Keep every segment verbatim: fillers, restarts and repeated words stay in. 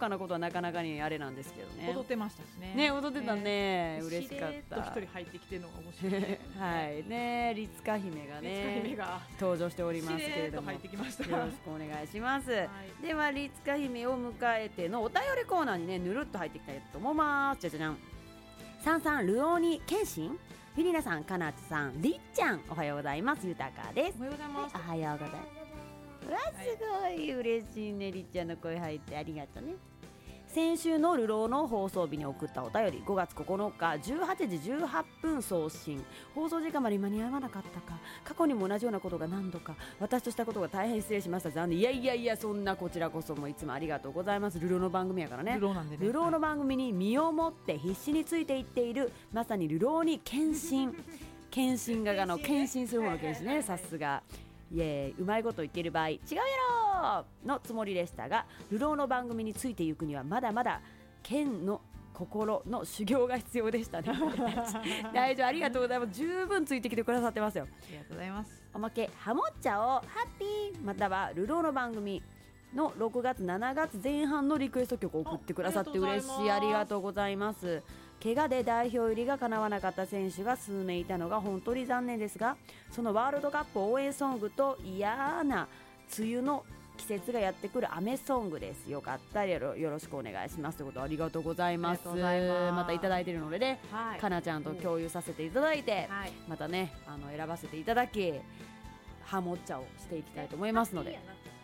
かなことはなかなかにあれなんですけどね。 踊ってましたしね。 ね、踊ってたね、 ね、 嬉しかった。 しれっと一人入ってきてるのが面白い、ね、 はいね、律香姫がね、 律香姫が登場しておりますけれども、 入ってきました。 よろしくお願いします、 はい、 では律香姫を迎えてのお便りコーナーにね、ぬるっと入っていきたいと思います。じゃじゃじゃん。さんさん、ルオーニケンシン、フィリナさん、かなちさん、りっちゃん、おはようございます。ゆたかです。 おはようございます。 おはようございます。うわ、すごい嬉しいね、りっちゃんの声入ってありがとうね。先週のルローの放送日に送ったお便り、ごがつここのかじゅうはちじじゅうはっぷん送信。放送時間まで間に合わなかったか、過去にも同じようなことが何度か、私としたことが大変失礼しました、残念。いやいやいや、そんな、こちらこそもいつもありがとうございます。ルローの番組やからね。 ルローなんでね、 ルローの番組に身をもって必死についていっている、まさにルローに献身献身がの献身する方の献身ね、さすが。イエーイ、うまいこと言っている場合違うやろのつもりでしたが、流浪の番組についていくにはまだまだ剣の心の修行が必要でしたね。大丈夫、ありがとうございます。十分ついてきてくださってますよ。 ありがとうございます。 おまけ、ハモっちゃおハッピー、または流浪の番組のろくがつしちがつぜん半のリクエスト曲を送ってくださって嬉しい、ありがとうございます。怪我で代表入りが叶わなかった選手が数名いたのが本当に残念ですが、そのワールドカップ応援ソングと嫌な梅雨の季節がやってくる雨ソングです。よかったらよろ、よろしくお願いしますということ、ありがとうございます。またいただいているのでね、はい、かなちゃんと共有させていただいて、はい、またね、あの選ばせていただきハモッチャをしていきたいと思いますので、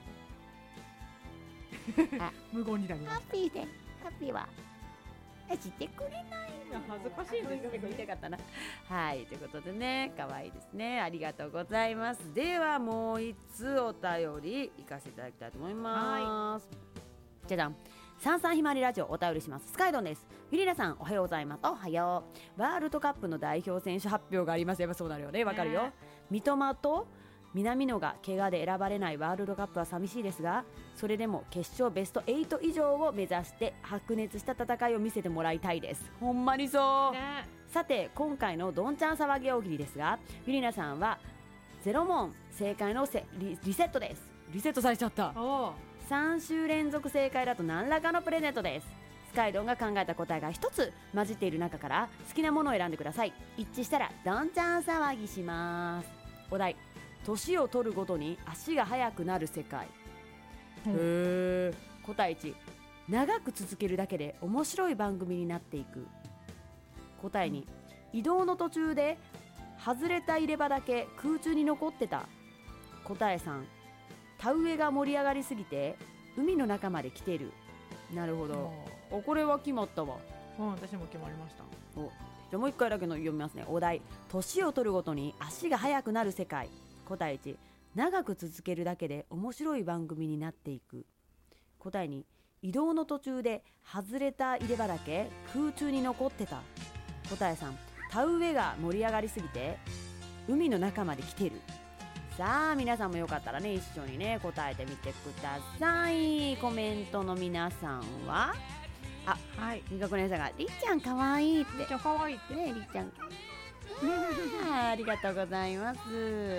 あ、無言になりました。 ハッピーで、ハッピーはしてくれないの、 恥ずかしいですけど言いたかったな。はい、ということでね、可愛いですね、ありがとうございます。ではもう一つお便り行かせていただきたいと思います。じゃじゃん。さんさんひまわりラジオお便りします。スカイドンです。フィリナさん、おはようございます。おはよう。ワールドカップの代表選手発表があります。やっぱそうなるよね、わかるよ。三笘と南野が怪我で選ばれないワールドカップは寂しいですが、それでも決勝ベストはち以上を目指して白熱した戦いを見せてもらいたいです。ほんまにそう、ね、さて今回のどんちゃん騒ぎ大喜利ですが、フィリナさんはゼロ問正解のせ リ, リセットです。リセットされちゃった。さん週連続正解だと何らかのプレゼントです。スカイドンが考えた答えが一つ混じっている中から好きなものを選んでください。一致したらどんちゃん騒ぎします。お題、年を取るごとに足が速くなる世界。へー。答えいち、長く続けるだけで面白い番組になっていく。答えに、移動の途中で外れた入れ歯だけ空中に残ってた。答えさん、田植えが盛り上がりすぎて海の中まで来てる。なるほど、おこれは決まったわ。 うん、私も決まりました。 お、じゃあもう一回だけの読みますね。お題、年を取るごとに足が速くなる世界。答えいち、長く続けるだけで面白い番組になっていく。答えに、移動の途中で外れた入れ歯だけ空中に残ってた。答えさん、田植えが盛り上がりすぎて海の中まで来てる。さあ皆さんもよかったらね、一緒にね答えてみてください。コメントの皆さんは、あ、はい、みかこ姉さんがりっちゃんかわいいって、 りっちゃんかわいいってね、りっちゃんありがとうございます。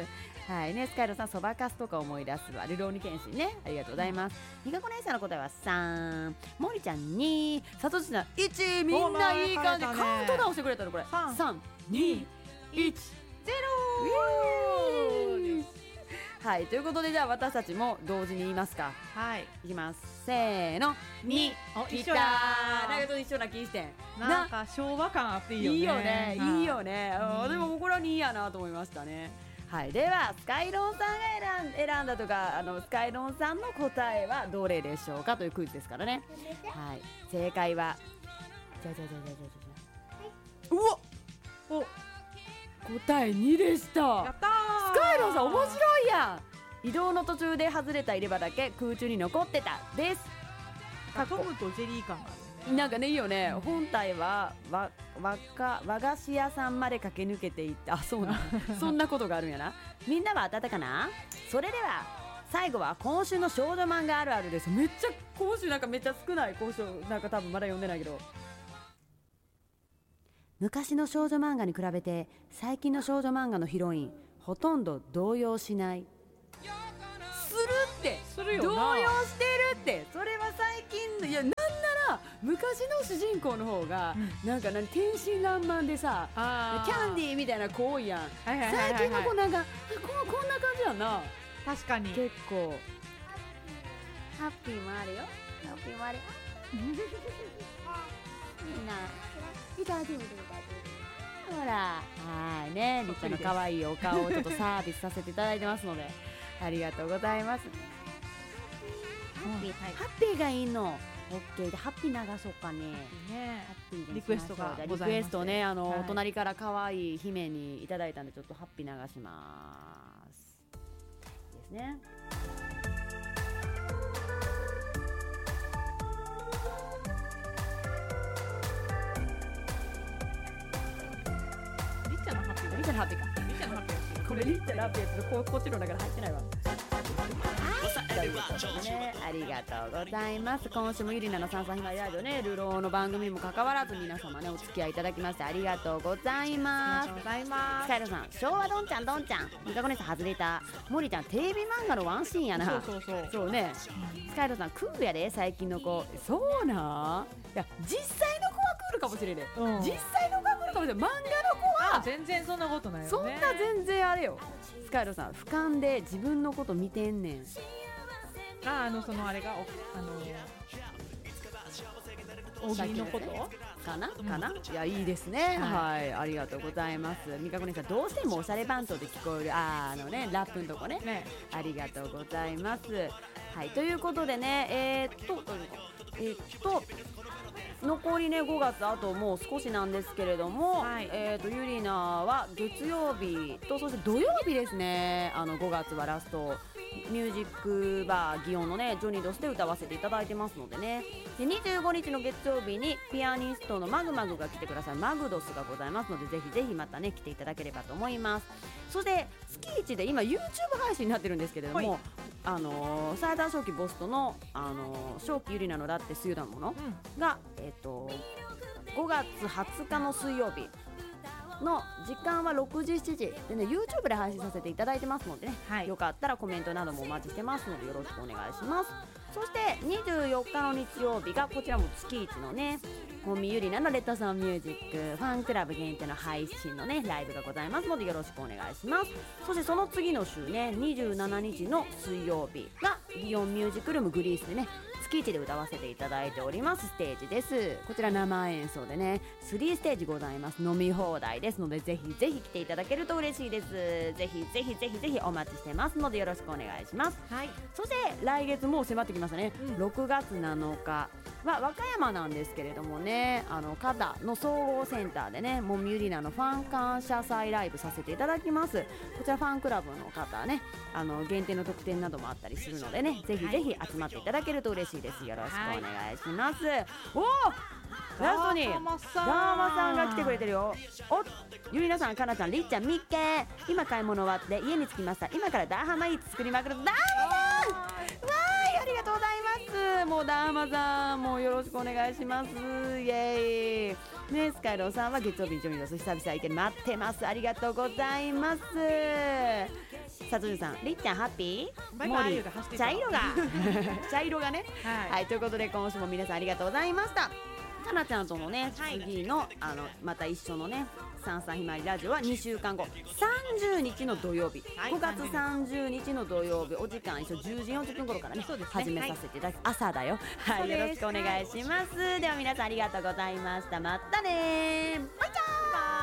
はいね、スカイロさん、そばかすとか思い出すわ。ルローニケンシンね、ありがとうございます。みかこ姉さんの答えはさん、もりちゃんに、さとしさんいち、みんないい感じ、カウントダウンしてくれたのこれ。さん、に、いち、ゼロです。はい、ということでじゃあ私たちも同時に言いますか。はい、いきます。せーの、に、きたー。なんかちょっと一緒な気してん。 なんか昭和感あっていいよね。 いいよね、いいよね。でもこれはにやなと思いましたね。はい、ではスカイロンさんが選ん、選んだとか、あのスカイロンさんの答えはどれでしょうかというクイズですからね。はい、正解はじゃじゃじゃじゃじゃじゃ、はい、うわっ、お、答えにでした。やったー。スカイロンさん面白いやん。移動の途中で外れた入れ歯だけ空中に残ってたです。 トムとジェリー感があるね。 なんかね、いいよね。うん、本体はわわか和菓子屋さんまで駆け抜けていった。あ、そうなそんなことがあるんやな。みんなは当たったかな。それでは最後は今週の少女漫画あるあるです。めっちゃ今週なんかめっちゃ少ない。今週なんか多分まだ読んでないけど、昔の少女漫画に比べて最近の少女漫画のヒロインほとんど動揺しない。するって、するよな、動揺してるって。それは最近の、いや、なんな昔の主人公の方が、うん、なんか何天真爛漫でさキャンディーみたいな子多いやん、はいはいはいはい、最近の子なんかこ, こんな感じやんな。 確かに結構ハッピーもあるよ。ハッピーもあるみんないただいてみてみたいほらはいねりっちゃんの可愛いお顔をちょっとサービスさせていただいてますのでありがとうございます。ハッピー、はい、ハッピーがいいの。オッケーでハッピー流そうかね。ね、ハッピーでリクエストがリクエストね、あの、はい、お隣から可愛い姫にいただいたんでちょっとハッピー流しますですね。 リッチャのハッピー、 リッチャのハッピーか。 リッチャのハッピー、 これリッチャのハッピーやつここっちの中で入ってないわ。ということでね、ありがとうございます。今週もゆりなのさんさんひまわりラジオね、流浪の番組も関わらず皆様ねお付き合いいただきましてありがとうございます。 ありがとうございます。 スカイロさん、昭和どんちゃんどんちゃん、みかこねさん外れた。森ちゃんテレビ漫画のワンシーンやな。 そうそうそうそうね、うん、スカイロさんクールやで最近の子。そうなんいや実際の子はクールかもしれない、うん、実際の子はクールかもしれない。漫画の子は全然そんなことないよね。 そんな全然あれよ。スカイロさん俯瞰で自分のこと見てんねん。 あ、あのそのあれがおあの大喜利のことかな、うん、かな。いやいいですね、はい、はい、ありがとうございます。みかこねさんどうしてもおしゃれ番頭で聞こえるああのねラップのとこ ね, ねありがとうございます。はいということでねえー、っとえー、っと残りねごがつあともう少しなんですけれども、はい、えー、とゆりなは月曜日とそして土曜日ですね。あのごがつはラストミュージックバー祇園のねジョニードスで歌わせていただいてますのでね。でにじゅうごにちの月曜日にピアニストのマグマグが来てください。マグドスがございますのでぜひぜひまたね来ていただければと思います。そして月一で今 YouTube 配信になってるんですけれども、はい、あのー、サイダー正気ボスとの、あのー、正気ゆりなのだってすゆだものが、うん、えっとごがつはつかの水曜日の時間はろくじしちじでね YouTube で配信させていただいてますのでね、はい、よかったらコメントなどもお待ちしてますのでよろしくお願いします。そしてにじゅうよっかの日曜日がこちらも月一のねもみゆりなのレッドソンミュージックファンクラブ限定の配信のねライブがございますのでよろしくお願いします。そしてその次の週ねにじゅうしちにちの水曜日が祇園ミュージックルームグリースでね月一で歌わせていただいておりますステージです。こちら生演奏でねスリーステージございます。飲み放題ですのでぜひぜひ来ていただけると嬉しいです。ぜひぜひぜひぜひお待ちしてますのでよろしくお願いします、はい、そして来月もう迫ってきましたね、うん、ろくがつなのかは和歌山なんですけれどもねあの加田の総合センターでねもみゆりなのファン感謝祭ライブさせていただきます。こちらファンクラブの方ねあの限定の特典などもあったりするのでねぜひぜひ集まっていただけると嬉しいです。よろしくお願いします、はい、おーラストにダーマさんが来てくれてるよ。おゆりなさんかなちゃんりっちゃんみっけ今買い物終わって家に着きました。今からダーハマイーツ作りまくるダーマさんわーいありがとうございます。もうダーマさんもうよろしくお願いします。イエーイねスカイローさんは月曜日にジョニーロス久々行ける待ってます。ありがとうございます。さつじさんりっちゃんハッピーバイバイが走ってた茶色が茶色がね、はい、はい、ということで今週も皆さんありがとうございました。かなちゃんとのね、はい、次のあのまた一緒のねさんさんひまわりラジオはにしゅうかんごさんじゅうにちの土曜日、はい、ごがつさんじゅうにちの土曜日お時間一緒じゅうじよんじゅっぷん頃からね、ね始めさせていただき、はい、朝だよ、はい、よろしくお願いします、はい、では皆さんありがとうございました。またねー。